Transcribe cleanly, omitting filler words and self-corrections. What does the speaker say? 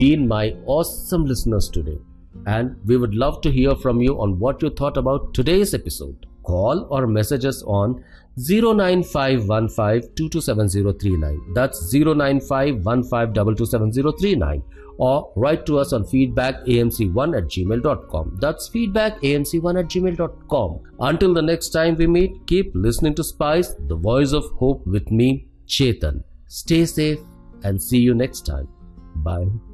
been my awesome listeners today. And we would love to hear from you on what you thought about today's episode. Call or message us on 09515227039. That's 09515227039. Or write to us on feedbackamc1@gmail.com. That's feedbackamc1@gmail.com. Until the next time we meet, keep listening to Spice, the voice of hope with me, Chetan. Stay safe and see you next time. Bye.